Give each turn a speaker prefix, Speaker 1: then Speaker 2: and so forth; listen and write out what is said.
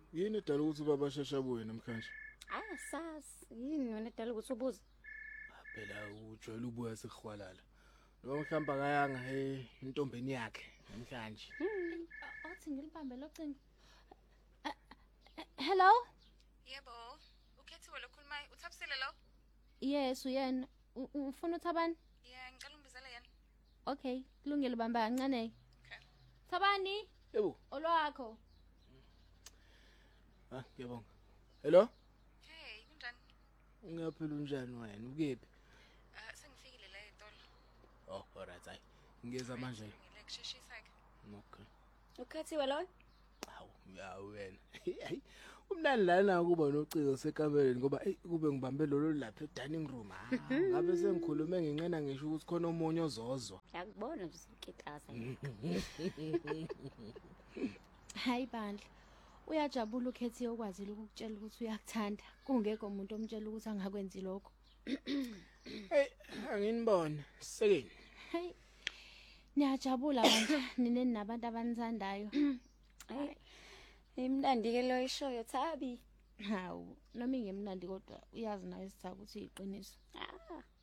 Speaker 1: Yini edala ukuthi ubaba asheshe abuye namhlanje?
Speaker 2: Sas, yini wena edala ukuthi ubuze?
Speaker 1: Phela ujwayele ubuya sekuhwalala. Noma mhlamba kayanga intombeni yakhe namhlanje.
Speaker 3: Othi ngilibambe locingo. Hello?
Speaker 4: Yebo. Ukhethiwe lokhulumayo, uThabisile lo?
Speaker 3: Yes, uyena. Ufuna uThabani?
Speaker 4: Yeah, ngicela ungibizele yena.
Speaker 3: Okay, kulungile bamba kancane.
Speaker 4: Okay.
Speaker 3: Thabani?
Speaker 1: Yebo.
Speaker 3: Olwakho.
Speaker 1: Ngiyabonga. Hello?
Speaker 4: Hey, kunjani?
Speaker 1: Ungaphela unjani wena? Ukephi?
Speaker 4: Sengifikile la etolo.
Speaker 1: Oh, alright hayi. Ngiyeza manje.
Speaker 4: Ngile kusheshisa ke.
Speaker 1: Okay.
Speaker 2: Ukhethiwe lo?
Speaker 1: Hawu, wena. Hayi. Umnani lana kuba nocingo sekameleni ngoba kube ngibambe lolo lapha edining room. Ngabe sengikhulume nginqena ngisho ukuthi khona omunye ozozwa.
Speaker 2: Yakubona nje usikitaza.
Speaker 3: Hayi bandla. Uyajabula ukhethiwe ukwazile ukukutshela ukuthi uyakuthanda. Kungekho umuntu omtshela ukuthi angakwenzi lokho.
Speaker 1: Hey, anginibone. Sekeni.
Speaker 3: Hey. Niyajabula bandla nineni nabantu abanithandayo.
Speaker 2: Hey. Imnandi ke lo ishoyo Thabi.
Speaker 3: Hawu, noma ingemnandi kodwa uyazi nawe sithatha ukuthi iqiniso.